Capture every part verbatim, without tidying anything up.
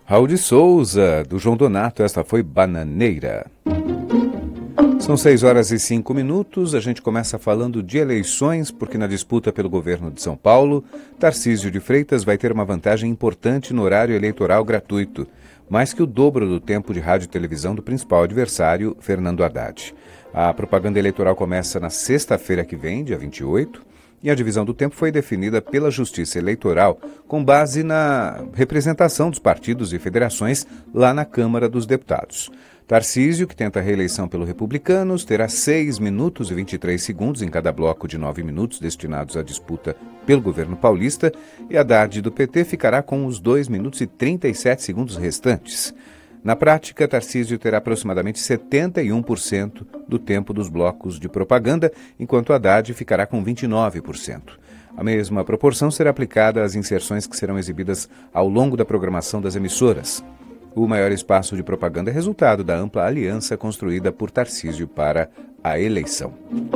Raul de Souza, do João Donato, esta foi Bananeira. São seis horas e cinco minutos, a gente começa falando de eleições, porque na disputa pelo governo de São Paulo, Tarcísio de Freitas vai ter uma vantagem importante no horário eleitoral gratuito, mais que o dobro do tempo de rádio e televisão do principal adversário, Fernando Haddad. A propaganda eleitoral começa na sexta-feira que vem, dia vinte e oito, e a divisão do tempo foi definida pela Justiça Eleitoral com base na representação dos partidos e federações lá na Câmara dos Deputados. Tarcísio, que tenta a reeleição pelo Republicanos, terá seis minutos e vinte e três segundos em cada bloco de nove minutos destinados à disputa pelo governo paulista, e Haddad do P T ficará com os dois minutos e trinta e sete segundos restantes. Na prática, Tarcísio terá aproximadamente setenta e um por cento do tempo dos blocos de propaganda, enquanto Haddad ficará com vinte e nove por cento. A mesma proporção será aplicada às inserções que serão exibidas ao longo da programação das emissoras. O maior espaço de propaganda é resultado da ampla aliança construída por Tarcísio para a eleição.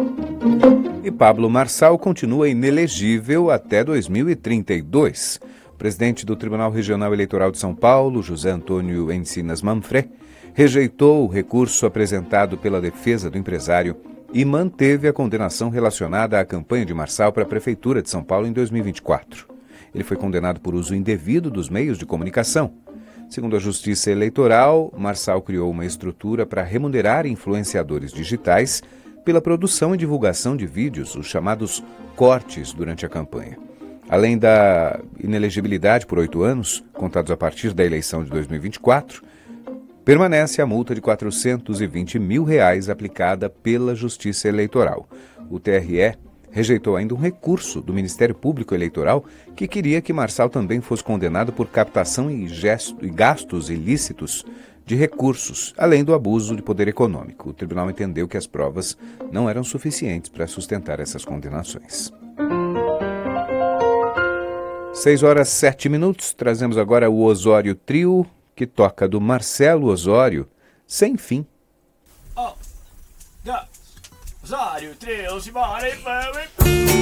E Pablo Marçal continua inelegível até dois mil e trinta e dois. O presidente do Tribunal Regional Eleitoral de São Paulo, José Antônio Encinas Manfré, rejeitou o recurso apresentado pela defesa do empresário e manteve a condenação relacionada à campanha de Marçal para a Prefeitura de São Paulo em dois mil e vinte e quatro. Ele foi condenado por uso indevido dos meios de comunicação. Segundo a Justiça Eleitoral, Marçal criou uma estrutura para remunerar influenciadores digitais pela produção e divulgação de vídeos, os chamados cortes, durante a campanha. Além da inelegibilidade por oito anos, contados a partir da eleição de dois mil e vinte e quatro, permanece a multa de quatrocentos e vinte mil reais aplicada pela Justiça Eleitoral. O T R E rejeitou ainda um recurso do Ministério Público Eleitoral que queria que Marçal também fosse condenado por captação e, gesto, e gastos ilícitos de recursos, além do abuso de poder econômico. O tribunal entendeu que as provas não eram suficientes para sustentar essas condenações. seis horas e sete minutos, trazemos agora o Osório Trio, que toca do Marcelo Osório, Sem Fim. Oh, dois, Osório Trio, simbora e vamos!